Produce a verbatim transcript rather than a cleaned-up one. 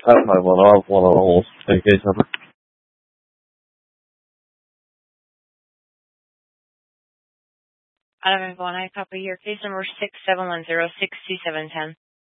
Adam five one, I'll one almost take case number. Adam five one, I copy your case number six seven one zero six two seven ten.